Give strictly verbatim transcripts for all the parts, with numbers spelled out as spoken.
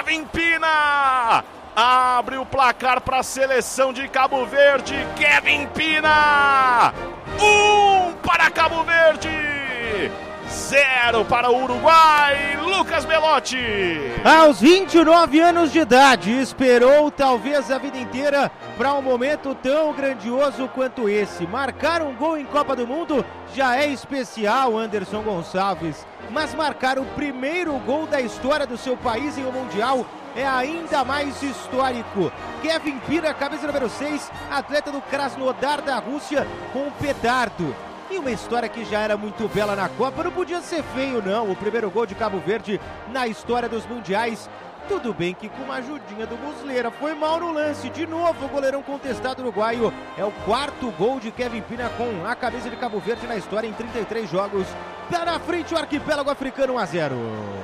Kevin Pina abre o placar para a seleção de Cabo Verde. Kevin Pina, um para Cabo Verde, zero para o Uruguai. Lucas Belotti. Aos vinte e nove anos de idade, esperou talvez a vida inteira para um momento tão grandioso quanto esse. Marcar um gol em Copa do Mundo já é especial, Anderson Gonçalves, mas marcar o primeiro gol da história do seu país em um Mundial é ainda mais histórico. Kevin Pina, camisa número seis, atleta do Krasnodar da Rússia, com um pedardo. E uma história que já era muito bela na Copa, não podia ser feio não, o primeiro gol de Cabo Verde na história dos mundiais. Tudo bem que com uma ajudinha do Muslera, foi mal no lance, de novo o goleirão contestado uruguaio. É o quarto gol de Kevin Pina com a camisa de Cabo Verde na história em trinta e três jogos. Tá na frente o arquipélago africano, um a zero.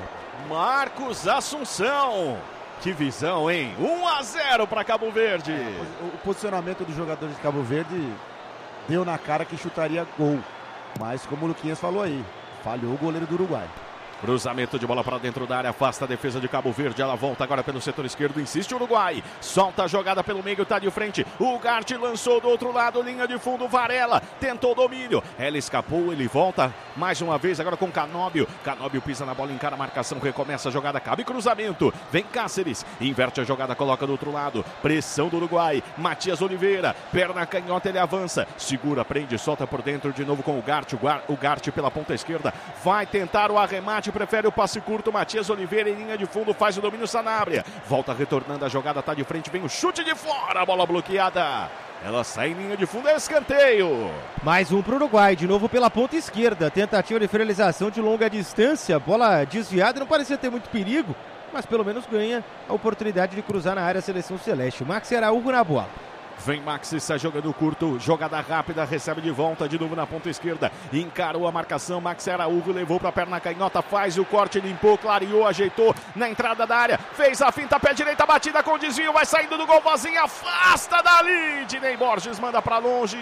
Marcos Assunção. Que visão, hein? um a zero para Cabo Verde. O posicionamento dos jogadores de Cabo Verde deu na cara que chutaria gol. Mas como o Luquinhas falou aí, falhou o goleiro do Uruguai. Cruzamento de bola para dentro da área, afasta a defesa de Cabo Verde, ela volta agora pelo setor esquerdo, insiste o Uruguai, solta a jogada pelo meio, tá de frente, o Garte lançou do outro lado, linha de fundo, Varela, tentou domínio, ela escapou, ele volta mais uma vez agora com Canóbio, Canóbio pisa na bola, encara a marcação, recomeça a jogada, cabe cruzamento, vem Cáceres, inverte a jogada, coloca do outro lado, pressão do Uruguai, Matias Oliveira, perna canhota, ele avança, segura, prende, solta por dentro de novo com o Garte, o Garte pela ponta esquerda, vai tentar o arremate, prefere o passe curto, Matias Oliveira em linha de fundo, faz o domínio, Sanabria, volta retornando a jogada, tá de frente, vem o chute de fora, a bola bloqueada, ela sai em linha de fundo, é escanteio. Mais um pro Uruguai, de novo pela ponta esquerda, tentativa de finalização de longa distância, bola desviada, não parecia ter muito perigo, mas pelo menos ganha a oportunidade de cruzar na área a seleção celeste. Max Araújo na bola. Vem Maxi, sai jogando curto, jogada rápida, recebe de volta, de novo na ponta esquerda, encarou a marcação, Maxi Araújo levou para a perna canhota, faz o corte, limpou, clareou, ajeitou na entrada da área, fez a finta, pé direita, batida com desvio, vai saindo do gol vazio, afasta dali, Dinei Borges manda para longe.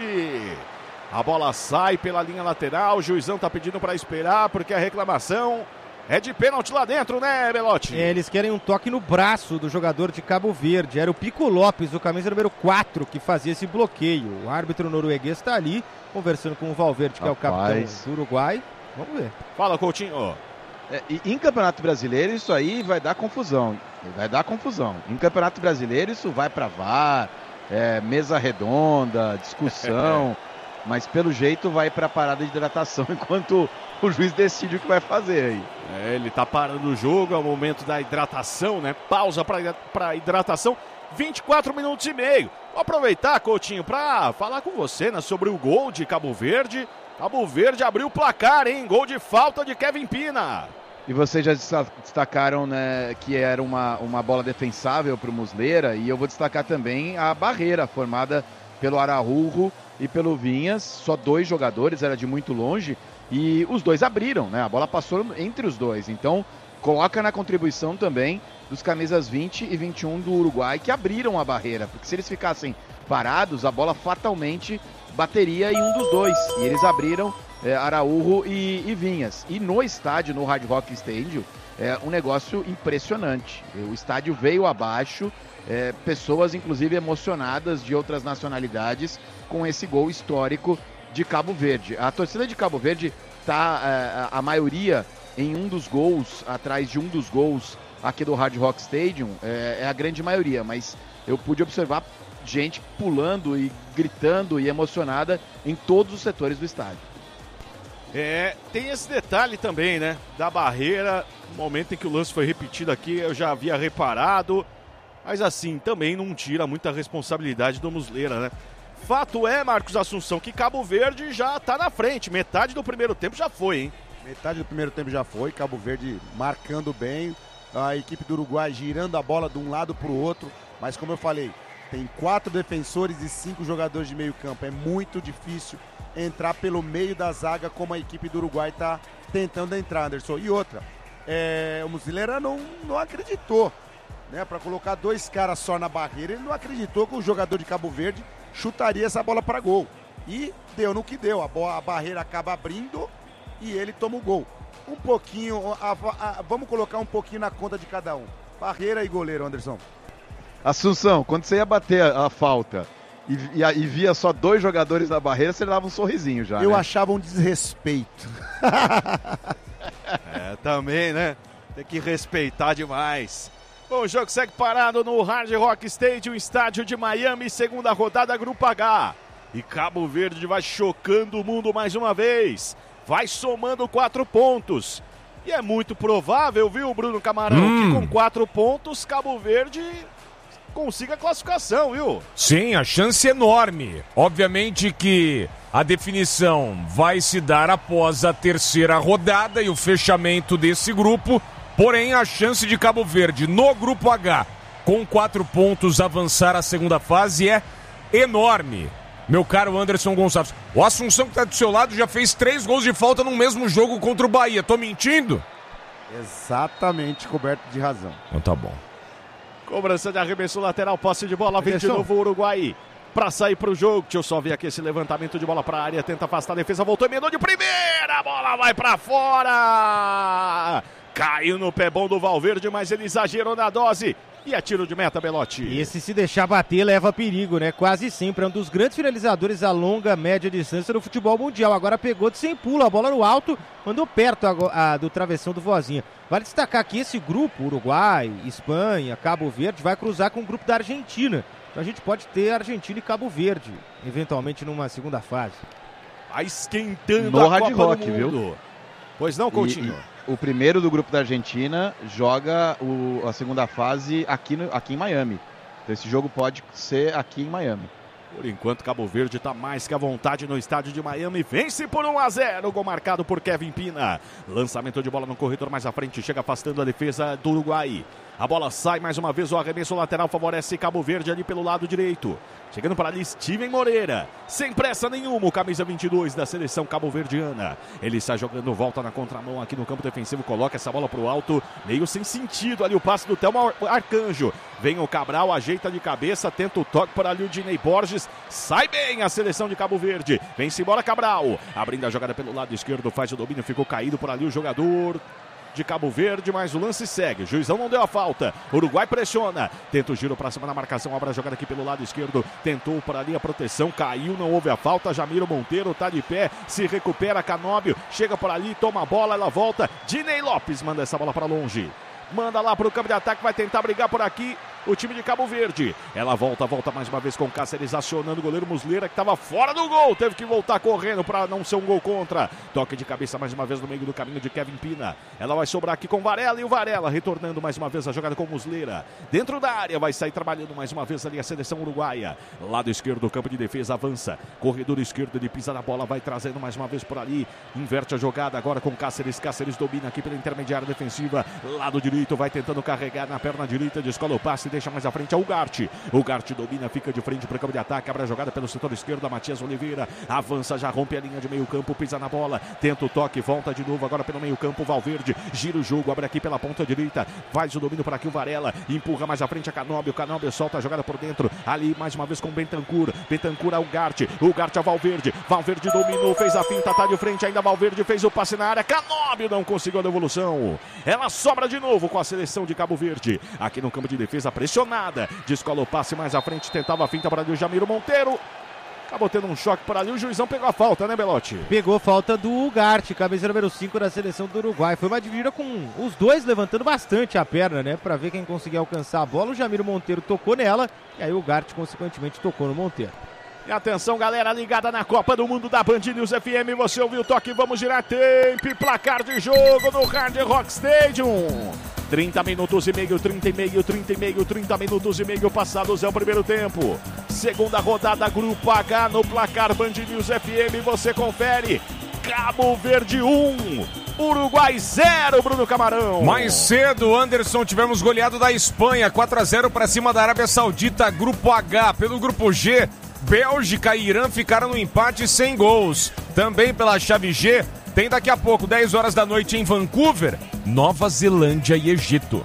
A bola sai pela linha lateral, o juizão tá pedindo para esperar, porque a reclamação é de pênalti lá dentro, né, Belotti? É, eles querem um toque no braço do jogador de Cabo Verde. Era o Pico Lopes, o camisa número quatro, que fazia esse bloqueio. O árbitro norueguês está ali, conversando com o Valverde, que Rapaz. é o capitão do Uruguai. Vamos ver. Fala, Coutinho. É, e em Campeonato Brasileiro, isso aí vai dar confusão. Vai dar confusão. Em Campeonato Brasileiro, isso vai para V A R, é, mesa redonda, discussão. Mas pelo jeito vai para a parada de hidratação enquanto o juiz decide o que vai fazer aí. É, ele tá parando o jogo, é o momento da hidratação, né? Pausa para hidratação, vinte e quatro minutos e meio. Vou aproveitar, Coutinho, para falar com você, né, sobre o gol de Cabo Verde. Cabo Verde abriu o placar, hein? Gol de falta de Kevin Pina. E vocês já destacaram, né, que era uma, uma bola defensável para o Muslera, e eu vou destacar também a barreira formada pelo Araújo e pelo Vinhas, só dois jogadores, era de muito longe, e os dois abriram, né? A bola passou entre os dois, então coloca na contribuição também dos camisas vinte e vinte e um do Uruguai, que abriram a barreira, porque se eles ficassem parados, a bola fatalmente bateria em um dos dois, e eles abriram é, Araújo e, e Vinhas. E no estádio, no Hard Rock Stadium, é um negócio impressionante, o estádio veio abaixo, é, pessoas inclusive emocionadas de outras nacionalidades com esse gol histórico de Cabo Verde. A torcida de Cabo Verde está, é, a maioria, em um dos gols, atrás de um dos gols aqui do Hard Rock Stadium, é, é a grande maioria, mas eu pude observar gente pulando e gritando e emocionada em todos os setores do estádio. É, tem esse detalhe também, né, da barreira, no momento em que o lance foi repetido aqui, eu já havia reparado, mas assim, também não tira muita responsabilidade do Muslera, né? Fato é, Marcos Assunção, que Cabo Verde já está na frente, metade do primeiro tempo já foi, hein? Metade do primeiro tempo já foi, Cabo Verde marcando bem, a equipe do Uruguai girando a bola de um lado para o outro, mas como eu falei, tem quatro defensores e cinco jogadores de meio campo, é muito difícil entrar pelo meio da zaga como a equipe do Uruguai está tentando entrar, Anderson. E outra, é, o Muslera não, não acreditou, né, para colocar dois caras só na barreira, ele não acreditou que o jogador de Cabo Verde chutaria essa bola para gol. E deu no que deu, a, bola, a barreira acaba abrindo e ele toma o gol. Um pouquinho, a, a, vamos colocar um pouquinho na conta de cada um. Barreira e goleiro, Anderson. Assunção, quando você ia bater a, a falta e, e, e via só dois jogadores na barreira, você dava um sorrisinho já, Eu né? achava um desrespeito. É, também, né? Tem que respeitar demais. Bom, o jogo segue parado no Hard Rock Stadium, estádio de Miami, segunda rodada, Grupo H. E Cabo Verde vai chocando o mundo mais uma vez. Vai somando quatro pontos. E é muito provável, viu, Bruno Camarão, hum. que com quatro pontos, Cabo Verde consiga a classificação, viu? Sim, a chance é enorme. Obviamente que a definição vai se dar após a terceira rodada e o fechamento desse grupo. Porém, a chance de Cabo Verde no Grupo H, com quatro pontos, avançar à segunda fase é enorme. Meu caro Anderson Gonçalves, o Assunção que está do seu lado já fez três gols de falta no mesmo jogo contra o Bahia. Tô mentindo? Exatamente, coberto de razão. Então tá bom. Cobrança de arremesso lateral, posse de bola, vem de novo o Uruguai para sair para o jogo. Deixa eu só ver aqui esse levantamento de bola para a área, tenta afastar a defesa, voltou, emendou de primeira, a bola vai para fora. Caiu no pé bom do Valverde, mas ele exagerou na dose. E é tiro de meta, Belotti. E esse se deixar bater leva perigo, né? Quase sempre. É um dos grandes finalizadores a longa, média distância do futebol mundial. Agora pegou de sem pulo, a bola no alto, mandou perto a, a, do travessão do Vozinha. Vale destacar que esse grupo, Uruguai, Espanha, Cabo Verde, vai cruzar com o grupo da Argentina. Então a gente pode ter Argentina e Cabo Verde, eventualmente numa segunda fase. Vai esquentando no a Hard Copa Rock, do Mundo. viu? Pois não, Coutinho? E, e... O primeiro do grupo da Argentina joga o, a segunda fase aqui, no, aqui em Miami. Então esse jogo pode ser aqui em Miami. Por enquanto, Cabo Verde está mais que à vontade no estádio de Miami. Vence por um a zero. Gol marcado por Kevin Pina. Lançamento de bola no corredor mais à frente. Chega afastando a defesa do Uruguai. A bola sai mais uma vez. O arremesso lateral favorece Cabo Verde ali pelo lado direito. Chegando para ali, Steven Moreira. Sem pressa nenhuma, o camisa vinte e dois da seleção cabo-verdiana. Ele está jogando volta na contramão aqui no campo defensivo. Coloca essa bola para o alto. Meio sem sentido ali o passe do Thelma Arcanjo. Vem o Cabral, ajeita de cabeça. Tenta o toque para ali o Dinei Borges. Sai bem a seleção de Cabo Verde. Vem-se embora Cabral. Abrindo a jogada pelo lado esquerdo. Faz o domínio. Ficou caído por ali o jogador de Cabo Verde, mas o lance segue. O juizão não deu a falta. Uruguai pressiona. Tenta o giro para cima na marcação. Abre a jogada aqui pelo lado esquerdo. Tentou por ali a proteção. Caiu, não houve a falta. Jamiro Monteiro tá de pé. Se recupera. Canóbio chega por ali, toma a bola. Ela volta. Dinei Lopes manda essa bola para longe. Manda lá para o campo de ataque. Vai tentar brigar por aqui o time de Cabo Verde. Ela volta, volta mais uma vez com o Cáceres acionando o goleiro Muslera, que estava fora do gol. Teve que voltar correndo para não ser um gol contra. Toque de cabeça mais uma vez no meio do caminho de Kevin Pina. Ela vai sobrar aqui com Varela e o Varela retornando mais uma vez a jogada com Muslera. Dentro da área vai sair trabalhando mais uma vez ali a seleção uruguaia. Lado esquerdo, o campo de defesa avança. Corredor esquerdo, ele pisa na bola, vai trazendo mais uma vez por ali. Inverte a jogada agora com Cáceres. Cáceres domina aqui pela intermediária defensiva. Lado direito, vai tentando carregar na perna direita, descola o passe, deixa mais à frente ao Ugarte. O Ugarte domina, fica de frente para o campo de ataque, abre a jogada pelo setor esquerdo, a Matias Oliveira avança, já rompe a linha de meio campo, pisa na bola, tenta o toque, volta de novo agora pelo meio campo, Valverde, gira o jogo, abre aqui pela ponta direita, faz o domínio para aqui o Varela, empurra mais à frente a Canóbio, Canóbio solta a jogada por dentro, ali mais uma vez com Bentancur, Bentancur ao Ugarte, o Ugarte a Valverde, Valverde dominou, fez a finta, tá de frente, ainda Valverde fez o passe na área, Canóbio não conseguiu a devolução, ela sobra de novo com a seleção de Cabo Verde, aqui no campo de defesa pressionada, descola o passe mais à frente, tentava a finta para ali o Jamiro Monteiro, acabou tendo um choque por ali, o juizão pegou a falta, né, Belotti? Pegou falta do Ugarte, camisa número cinco da seleção do Uruguai, foi uma dividida com os dois levantando bastante a perna, né, para ver quem conseguia alcançar a bola, o Jamiro Monteiro tocou nela, e aí o Ugarte consequentemente tocou no Monteiro. E atenção, galera ligada na Copa do Mundo da Band News F M, você ouviu o toque, vamos girar tempo e placar de jogo no Hard Rock Stadium. trinta minutos e meio, trinta e meio, trinta e meio, trinta minutos e meio passados é o primeiro tempo. Segunda rodada, Grupo H no placar Band News F M, você confere. Cabo Verde um, Uruguai zero, Bruno Camarão. Mais cedo, Anderson, tivemos goleado da Espanha, quatro a zero para cima da Arábia Saudita, Grupo H. Pelo Grupo G, Bélgica e Irã ficaram no empate sem gols. Também pela chave G, tem daqui a pouco, dez horas da noite em Vancouver, Nova Zelândia e Egito.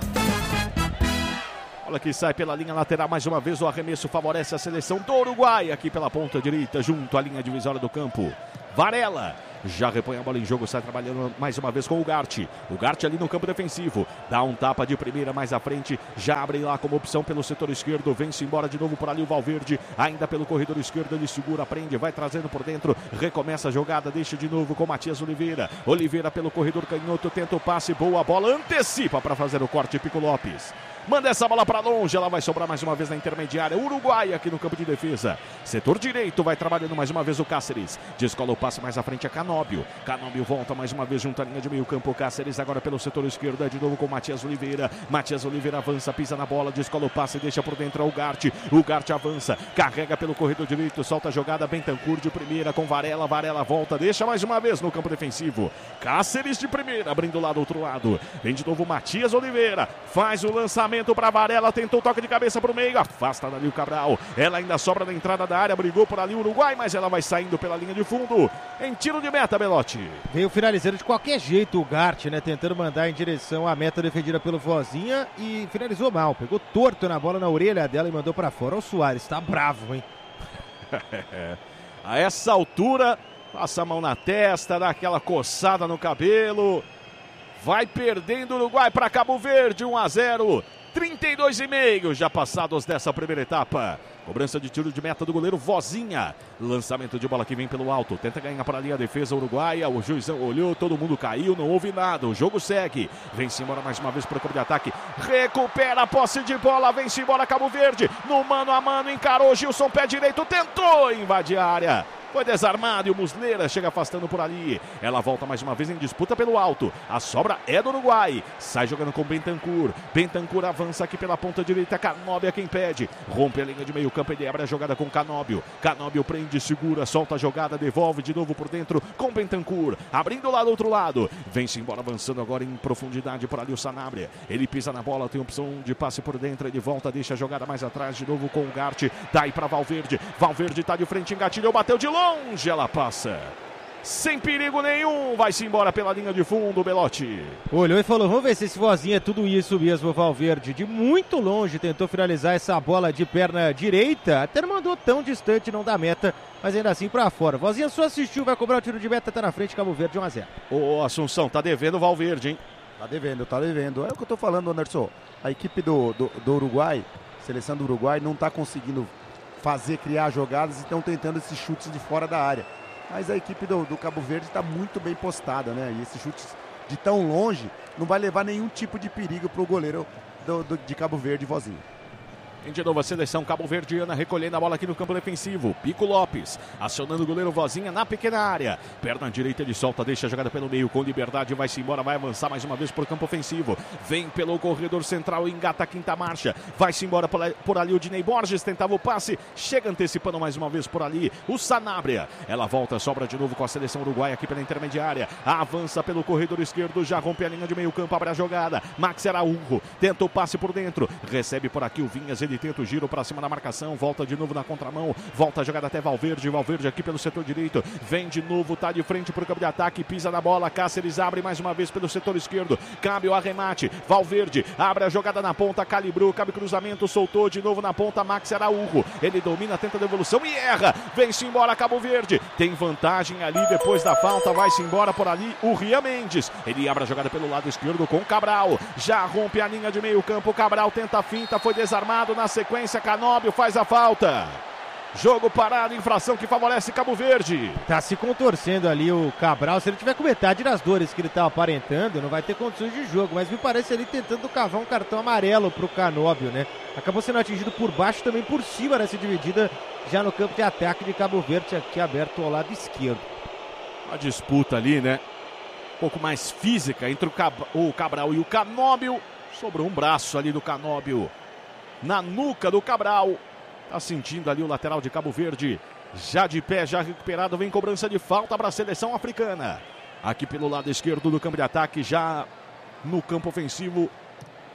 Bola que sai pela linha lateral mais uma vez, o arremesso favorece a seleção do Uruguai, aqui pela ponta direita, junto à linha divisória do campo. Varela já repõe a bola em jogo, sai trabalhando mais uma vez com o Gart. O Gart ali no campo defensivo, dá um tapa de primeira mais à frente, já abre lá como opção pelo setor esquerdo, vem-se embora de novo por ali o Valverde, ainda pelo corredor esquerdo, ele segura, prende, vai trazendo por dentro, recomeça a jogada, deixa de novo com o Matias Oliveira. Oliveira pelo corredor canhoto, tenta o passe, boa bola, antecipa para fazer o corte, Pico Lopes. Manda essa bola para longe, ela vai sobrar mais uma vez na intermediária. Uruguai aqui no campo de defesa. Setor direito, vai trabalhando mais uma vez o Cáceres. Descola o passe mais à frente a Canóbio. Canóbio volta mais uma vez junto à linha de meio campo. Cáceres agora pelo setor esquerdo, é de novo com o Matias Oliveira. Matias Oliveira avança, pisa na bola, descola o passe, deixa por dentro o Gart. O Gart avança, carrega pelo corredor direito, solta a jogada, Bentancur de primeira com Varela. Varela volta, deixa mais uma vez no campo defensivo. Cáceres de primeira, abrindo lá do outro lado. Vem de novo Matias Oliveira, faz o lançamento para Varela, tentou toque de cabeça para o meio, afasta dali o Cabral, ela ainda sobra na entrada da área, brigou por ali o Uruguai, mas ela vai saindo pela linha de fundo, em tiro de meta, Belotti. Veio finalizando de qualquer jeito o Gart, né, tentando mandar em direção à meta defendida pelo Vozinha e finalizou mal, pegou torto na bola na orelha dela e mandou para fora. O Soares tá bravo, hein? A essa altura, passa a mão na testa, dá aquela coçada no cabelo, vai perdendo o Uruguai para Cabo Verde, um a zero. trinta e dois e meio já passados dessa primeira etapa. Cobrança de tiro de meta do goleiro Vozinha. Lançamento de bola que vem pelo alto. Tenta ganhar para ali a defesa uruguaia. O juizão olhou, todo mundo caiu, não houve nada. O jogo segue. Vem-se embora mais uma vez para o campo de ataque. Recupera a posse de bola. Vem-se embora Cabo Verde. No mano a mano encarou Gilson, pé direito. Tentou invadir a área. Foi desarmado e o Muslera chega afastando por ali. Ela volta mais uma vez em disputa pelo alto. A sobra é do Uruguai. Sai jogando com Bentancur. Bentancur avança aqui pela ponta direita. Canóbio é quem pede. Rompe a linha de meio campo. Ele abre a jogada com Canóbio. Canóbio prende, segura, solta a jogada, devolve de novo por dentro com Bentancur. Abrindo lá do outro lado. Vem-se embora avançando agora em profundidade por ali o Sanabria. Ele pisa na bola, tem opção de passe por dentro. Ele volta, deixa a jogada mais atrás de novo com o Gart. Daí para Valverde. Valverde tá de frente, engatilhou, bateu de longe. Longe ela passa, sem perigo nenhum, vai-se embora pela linha de fundo, Belotti. Olhou e falou, vamos ver se esse Vozinha é tudo isso mesmo, Valverde. De muito longe tentou finalizar essa bola de perna direita, até não mandou tão distante, não da meta, mas ainda assim pra fora. Vozinha só assistiu, vai cobrar o tiro de meta, tá na frente, Cabo Verde um a zero. Ô Assunção, tá devendo o Valverde, hein? Tá devendo, tá devendo. É o que eu tô falando, Anderson. A equipe do, do, do Uruguai, seleção do Uruguai, não tá conseguindo fazer, criar jogadas e estão tentando esses chutes de fora da área. Mas a equipe do, do Cabo Verde está muito bem postada, né? E esses chutes de tão longe não vai levar nenhum tipo de perigo para o goleiro do, do, de Cabo Verde, Vozinho. Tem de novo a seleção cabo-verdiana recolhendo a bola aqui no campo defensivo. Pico Lopes acionando o goleiro Vozinha na pequena área. Perna direita ele solta, deixa a jogada pelo meio com liberdade, vai-se embora, vai avançar mais uma vez por campo ofensivo. Vem pelo corredor central, engata a quinta marcha. Vai-se embora por, por ali o Dinei Borges, tentava o passe, chega antecipando mais uma vez por ali o Sanabria. Ela volta, sobra de novo com a seleção uruguaia aqui pela intermediária. Avança pelo corredor esquerdo, já rompe a linha de meio campo, abre a jogada. Max Araújo, tenta o passe por dentro, recebe por aqui o Vinhas, ele tenta o giro para cima da marcação, volta de novo na contramão, volta a jogada até Valverde, Valverde aqui pelo setor direito, vem de novo, tá de frente para o campo de ataque, pisa na bola, Cáceres abre mais uma vez pelo setor esquerdo, cabe o arremate, Valverde abre a jogada na ponta, calibrou, cabe cruzamento, soltou de novo na ponta, Max Araújo, ele domina, tenta a devolução e erra, vem-se embora Cabo Verde, tem vantagem ali depois da falta, vai-se embora por ali o Rian Mendes, ele abre a jogada pelo lado esquerdo com Cabral, já rompe a linha de meio campo, Cabral tenta a finta, foi desarmado na sequência, Canóbio faz a falta. Jogo parado, infração que favorece Cabo Verde. Tá se contorcendo ali o Cabral. Se ele tiver com metade das dores que ele tá aparentando, não vai ter condições de jogo. Mas me parece ele tentando cavar um cartão amarelo pro Canóbio, né? Acabou sendo atingido por baixo, também por cima nessa dividida, já no campo de ataque de Cabo Verde, aqui aberto ao lado esquerdo. A disputa ali, né? Um pouco mais física entre o, Cab... o Cabral e o Canóbio. Sobrou um braço ali do Canóbio na nuca do Cabral. Tá sentindo ali o lateral de Cabo Verde. Já de pé, já recuperado. Vem cobrança de falta para a seleção africana. Aqui pelo lado esquerdo do campo de ataque, já no campo ofensivo.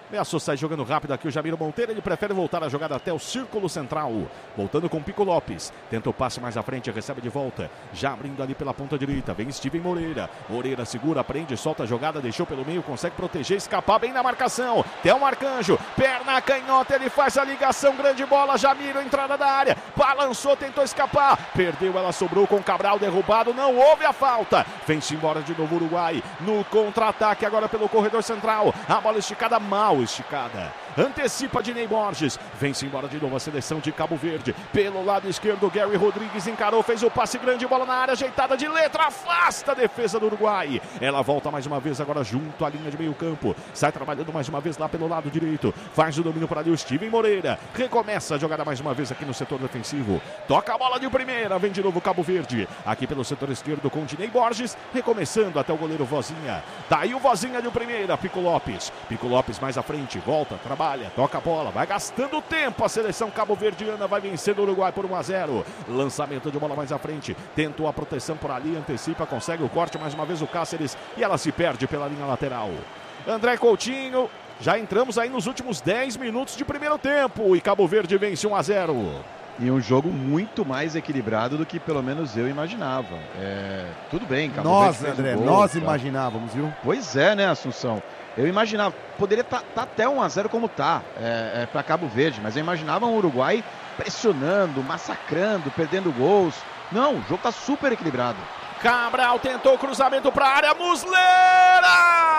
Ameaçou sair jogando rápido aqui o Jamiro Monteiro. Ele prefere voltar a jogada até o círculo central. Voltando com o Pico Lopes. Tenta o passe mais à frente, recebe de volta. Já abrindo ali pela ponta direita. Vem Steven Moreira. Moreira segura, prende, solta a jogada. Deixou pelo meio, consegue proteger, escapar bem na marcação. Théo Arcanjo, perna canhota. Ele faz a ligação, grande bola. Jamiro, entrada da área. Balançou, tentou escapar. Perdeu, ela sobrou com Cabral derrubado. Não houve a falta. Vem-se embora de novo o Uruguai. No contra-ataque agora pelo corredor central. A bola esticada mal. Esticada, antecipa Dinei Borges, vem-se embora de novo a seleção de Cabo Verde, pelo lado esquerdo Gary Rodrigues encarou, fez o passe grande, bola na área, ajeitada de letra, afasta a defesa do Uruguai, ela volta mais uma vez agora junto à linha de meio campo, sai trabalhando mais uma vez lá pelo lado direito, faz o domínio para ali o Steven Moreira, recomeça a jogada mais uma vez aqui no setor defensivo, toca a bola de primeira, vem de novo Cabo Verde, aqui pelo setor esquerdo com Dinei Borges, recomeçando até o goleiro Vozinha, daí o Vozinha de primeira, Pico Lopes, Pico Lopes mais à frente, volta, trabalha, toca a bola, vai gastando tempo, a seleção cabo-verdiana vai vencendo o Uruguai por um a zero, lançamento de bola mais à frente, tentou a proteção por ali, antecipa, consegue o corte mais uma vez o Cáceres e ela se perde pela linha lateral. André Coutinho, já entramos aí nos últimos dez minutos de primeiro tempo e Cabo Verde vence um a zero. E um jogo muito mais equilibrado do que pelo menos eu imaginava. É, tudo bem, Cabo Nós, Verde fez André, um gol, nós tá? imaginávamos, viu? Pois é, né, Assunção? Eu imaginava, poderia estar tá, tá até um a zero como tá, é, é, para Cabo Verde, mas eu imaginava um Uruguai pressionando, massacrando, perdendo gols. Não, o jogo tá super equilibrado. Cabral tentou o cruzamento para a área, Muslera!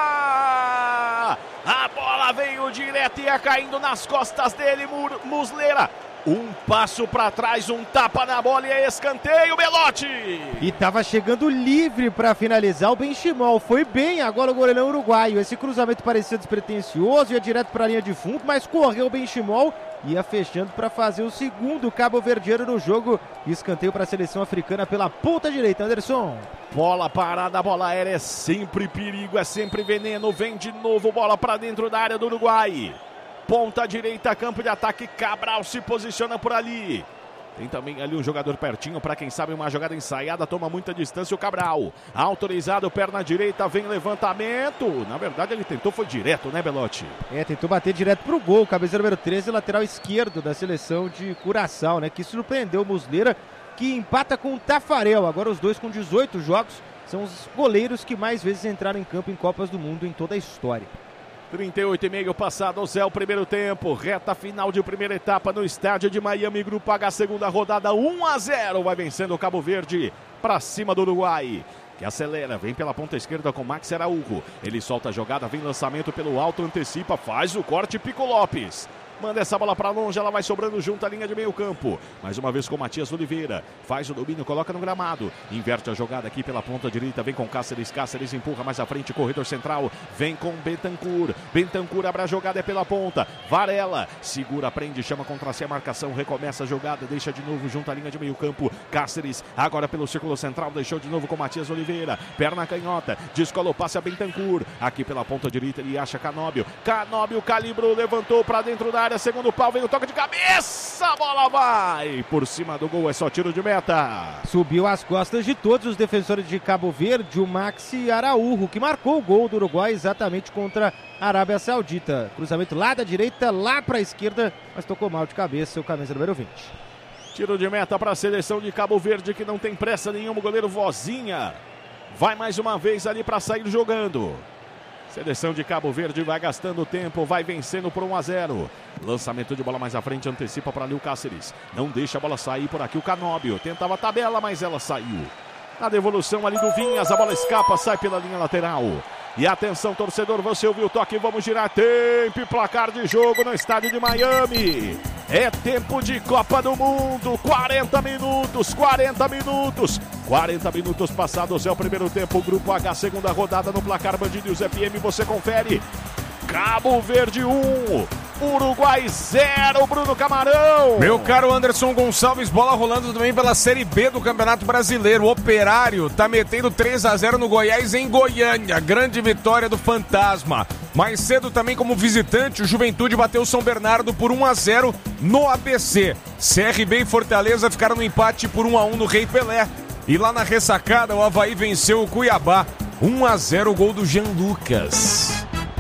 A bola veio direto e ia caindo nas costas dele, Muslera. Um passo para trás, um tapa na bola e é escanteio, Belotti! E tava chegando livre para finalizar o Benchimol. Foi bem agora o goleirão uruguaio. Esse cruzamento parecia despretensioso, ia direto para a linha de fundo, mas correu o Benchimol, ia fechando para fazer o segundo cabo-verdiano no jogo. Escanteio para a seleção africana pela ponta direita, Anderson. Bola parada, a bola aérea é sempre perigo, é sempre veneno. Vem de novo, bola para dentro da área do Uruguai. Ponta direita, campo de ataque, Cabral se posiciona por ali. Tem também ali um jogador pertinho, para quem sabe uma jogada ensaiada, toma muita distância o Cabral. Autorizado, perna direita, vem levantamento. Na verdade ele tentou, foi direto, né, Belotti? É, tentou bater direto pro gol, cabeça número treze, lateral esquerdo da seleção de Curaçao, né, que surpreendeu o Muslera, que empata com o Tafarel. Agora os dois com dezoito jogos, são os goleiros que mais vezes entraram em campo em Copas do Mundo em toda a história. trinta e oito e meio passado, Zé, o primeiro tempo, reta final de primeira etapa no estádio de Miami, Grupo H, segunda rodada, um a zero, vai vencendo o Cabo Verde para cima do Uruguai, que acelera, vem pela ponta esquerda com Max Araújo, ele solta a jogada, vem lançamento pelo alto, antecipa, faz o corte, Pico Lopes. Manda essa bola para longe, ela vai sobrando junto à linha de meio campo. Mais uma vez com Matias Oliveira. Faz o domínio, coloca no gramado. Inverte a jogada aqui pela ponta direita. Vem com Cáceres, Cáceres empurra mais à frente. Corredor central, vem com Bentancur. Bentancur abre a jogada, é pela ponta. Varela, segura, prende, chama contra si a marcação. Recomeça a jogada, deixa de novo junto à linha de meio campo. Cáceres, agora pelo círculo central. Deixou de novo com Matias Oliveira. Perna canhota, descola o passe a Bentancur. Aqui pela ponta direita ele acha Canóbio. Canóbio calibrou, levantou para dentro da área. Segundo pau, vem o toque de cabeça, a bola vai por cima do gol, é só tiro de meta. Subiu às costas de todos os defensores de Cabo Verde, o Maxi Araújo, que marcou o gol do Uruguai exatamente contra a Arábia Saudita. Cruzamento lá da direita, lá para a esquerda, mas tocou mal de cabeça o camisa número vinte. Tiro de meta para a seleção de Cabo Verde, que não tem pressa nenhuma, o goleiro Vozinha vai mais uma vez ali para sair jogando. Seleção de Cabo Verde vai gastando tempo, vai vencendo por um a zero. Lançamento de bola mais à frente, antecipa para ali o Cáceres. Não deixa a bola sair por aqui o Canóbio. Tentava a tabela, mas ela saiu. Na devolução ali do Vinhas, a bola escapa, sai pela linha lateral. E atenção, torcedor, você ouviu o toque, vamos girar tempo e placar de jogo no estádio de Miami. É tempo de Copa do Mundo, quarenta minutos, quarenta minutos. quarenta minutos passados, é o primeiro tempo, Grupo H, segunda rodada no placar Band News F M, você confere. Cabo Verde um, Uruguai zero, Bruno Camarão. Meu caro Anderson Gonçalves, bola rolando também pela Série B do Campeonato Brasileiro. O Operário tá metendo três a zero no Goiás em Goiânia. Grande vitória do Fantasma. Mais cedo também como visitante, o Juventude bateu o São Bernardo por um a zero no A B C. C R B e Fortaleza ficaram no empate por um a um no Rei Pelé. E lá na ressacada, o Avaí venceu o Cuiabá. um a zero, gol do Jean Lucas.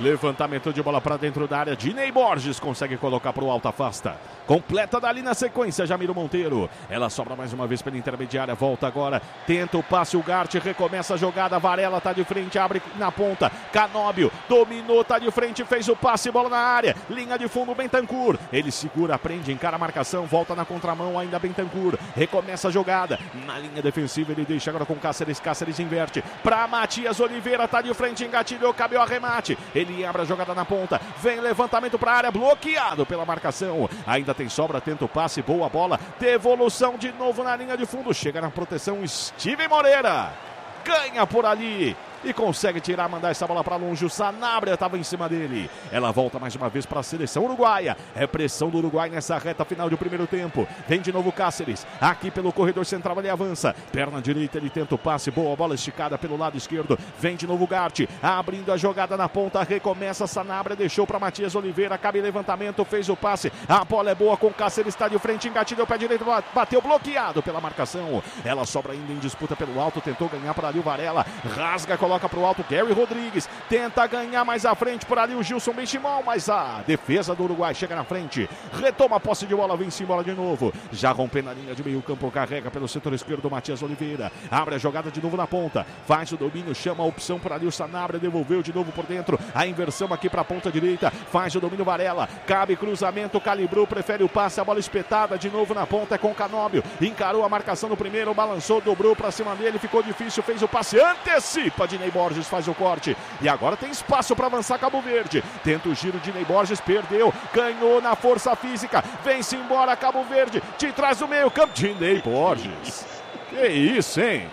Levantamento de bola para dentro da área. Dinei Borges consegue colocar para o alto, afasta. Completa dali na sequência, Jamiro Monteiro. Ela sobra mais uma vez pela intermediária, volta agora. Tenta o passe, o Gart recomeça a jogada. Varela tá de frente, abre na ponta. Canóbio dominou, tá de frente, fez o passe, bola na área. Linha de fundo, Bentancur. Ele segura, prende, encara a marcação, volta na contramão, ainda Bentancur. Recomeça a jogada. Na linha defensiva, ele deixa agora com Cáceres. Cáceres inverte para Matias Oliveira, tá de frente, engatilhou, cabe o arremate. Ele abre a jogada na ponta, vem levantamento para a área, bloqueado pela marcação. Ainda tem sobra, tenta o passe, boa bola. Devolução de novo na linha de fundo, chega na proteção, Steven Moreira. Ganha por ali e consegue tirar, mandar essa bola para longe. O Sanabria estava em cima dele. Ela volta mais uma vez para a seleção uruguaia. É pressão do Uruguai nessa reta final do primeiro tempo. Vem de novo Cáceres. Aqui pelo corredor central ele avança. Perna direita, ele tenta o passe. Boa bola esticada pelo lado esquerdo. Vem de novo Gart. Abrindo a jogada na ponta. Recomeça Sanabria. Deixou para Matias Oliveira. Cabe levantamento. Fez o passe. A bola é boa com Cáceres. Está de frente. Engatilhou o pé direito. Bateu bloqueado pela marcação. Ela sobra ainda em disputa pelo alto. Tentou ganhar para ali o Varela. Rasga, coloca para o alto. Gary Rodrigues tenta ganhar mais à frente por ali o Gilson Benchimol, mas a defesa do Uruguai chega na frente, retoma a posse de bola, vem-se embora de novo, já rompendo a linha de meio campo, carrega pelo setor esquerdo Matias Oliveira, abre a jogada de novo na ponta, faz o domínio, chama a opção por ali o Sanabria, devolveu de novo por dentro, a inversão aqui para a ponta direita, faz o domínio Varela, cabe cruzamento, calibrou, prefere o passe, a bola espetada de novo na ponta, é com Canóbio, encarou a marcação no primeiro, balançou, dobrou para cima dele, ficou difícil, fez o passe, antecipa Dinei Borges, faz o corte e agora tem espaço para avançar Cabo Verde, tenta o giro, Dinei Borges perdeu, ganhou na força física, vem-se embora Cabo Verde, te traz o meio campo, Dinei Borges, que isso, hein?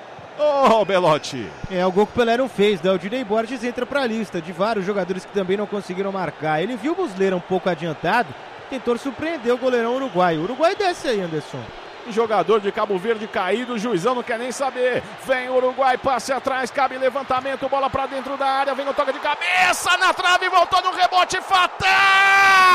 Ô, oh, Belotti. É, o gol que o Pelé não fez, né? O Dinei Borges entra para a lista de vários jogadores que também não conseguiram marcar. Ele viu o Muslera um pouco adiantado, tentou surpreender o goleirão uruguaio. O Uruguai desce aí, Anderson. Jogador de Cabo Verde caído, o juizão não quer nem saber. Vem o Uruguai, passe atrás, cabe levantamento, bola pra dentro da área, vem o toque de cabeça na trave, voltou no rebote fatal!